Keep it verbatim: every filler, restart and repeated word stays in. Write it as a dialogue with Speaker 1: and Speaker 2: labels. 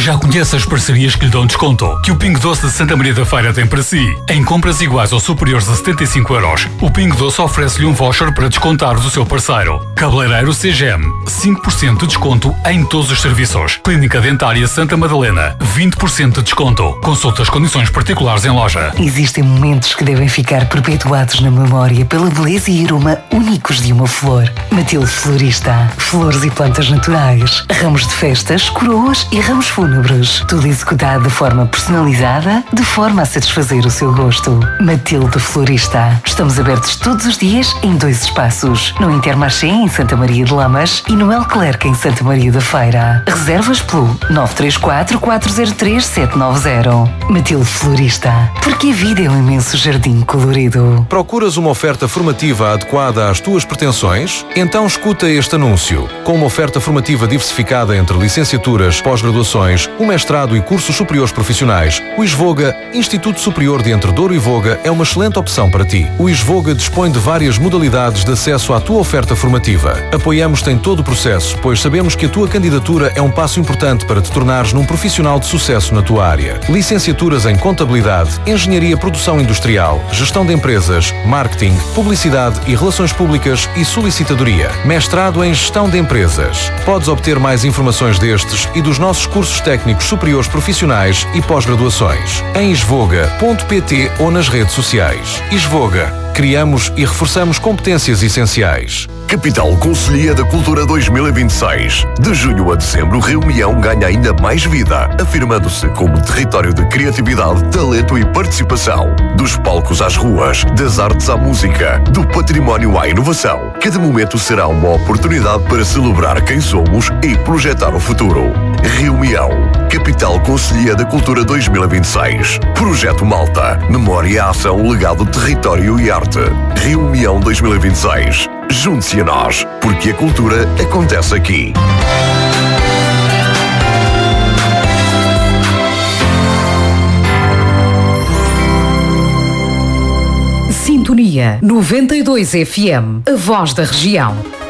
Speaker 1: Já conhece as parcerias que lhe dão desconto que o Pingo Doce de Santa Maria da Feira tem para si? Em compras iguais ou superiores a setenta e cinco euros, o Pingo Doce oferece-lhe um voucher para descontar do seu parceiro. Cabeleireiro C G M, cinco por cento de desconto em todos os serviços. Clínica Dentária Santa Madalena, vinte por cento de desconto. Consulte as condições particulares em loja.
Speaker 2: Existem momentos que devem ficar perpetuados na memória pela beleza e aroma únicos de uma flor. Matilde Florista. Flores e plantas naturais, ramos de festas, coroas e ramos fúnebres. Tudo executado de forma personalizada, de forma a satisfazer o seu gosto. Matilde Florista. Estamos abertos todos os dias em dois espaços. No Intermarché, em Santa Maria de Lamas, e no El Clerc, em Santa Maria da Feira. Reservas pelo nove três quatro, quatro zero três, sete nove zero. Matilde Florista. Porque a vida é um imenso jardim colorido.
Speaker 3: Procuras uma oferta formativa adequada às tuas pretensões? Então escuta este anúncio. Com uma oferta formativa diversificada entre licenciaturas, pós-graduações, o mestrado e cursos superiores profissionais, o ISVOGA, Instituto Superior de Entre Douro e Voga, é uma excelente opção para ti. O ISVOGA dispõe de várias modalidades de acesso à tua oferta formativa. Apoiamos-te em todo o processo, pois sabemos que a tua candidatura é um passo importante para te tornares num profissional de sucesso na tua área. Licenciaturas em Contabilidade, Engenharia Produção Industrial, Gestão de Empresas, Marketing, Publicidade e Relações Públicas e Solicitadoria. Mestrado em Gestão de Empresas. Podes obter mais informações destes e dos nossos cursos técnicos superiores profissionais e pós-graduações em isvoga ponto pt ou nas redes sociais. ISVOGA. Criamos e reforçamos competências essenciais.
Speaker 4: Capital Conselhia da Cultura dois mil e vinte e seis. De junho a dezembro, Reunião ganha ainda mais vida, afirmando-se como território de criatividade, talento e participação. Dos palcos às ruas, das artes à música, do património à inovação. Cada momento será uma oportunidade para celebrar quem somos e projetar o futuro. Reunião. Capital Conselhia da Cultura dois mil e vinte e seis. Projeto Malta. Memória, ação, legado, território e arte. Reunião dois mil e vinte e seis. Junte-se a nós, porque a cultura acontece aqui.
Speaker 5: Sintonia noventa e dois F M, a voz da região.